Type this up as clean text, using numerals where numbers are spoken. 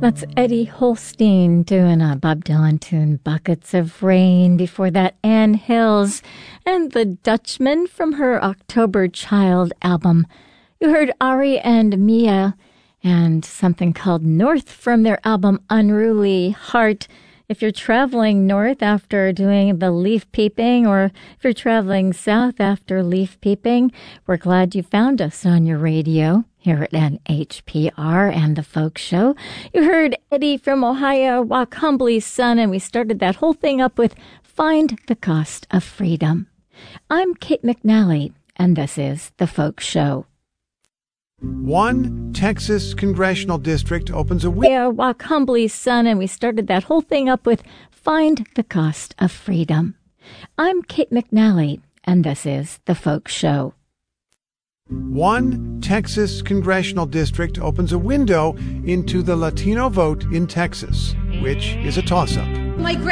That's Eddie Holstein doing a Bob Dylan tune, Buckets of Rain. Before that, Ann Hills and The Dutchman from her October Child album. You heard Ari and Mia and something called North from their album Unruly Heart. If you're traveling north after doing the leaf peeping, or if you're traveling south after leaf peeping, we're glad you found us on your radio here at NHPR and the Folk Show. You heard Eddie from Ohio, Walk Humbly Son, and we started that whole thing up with Find the Cost of Freedom. I'm Kate McNally, and this is the Folk Show. One Texas congressional district opens a Walk Humbly Son, and we started that whole thing up with Find the Cost of Freedom. I'm Kate McNally, and this is the Folk Show. One Texas congressional district opens a window into the Latino vote in Texas, which is a toss-up. My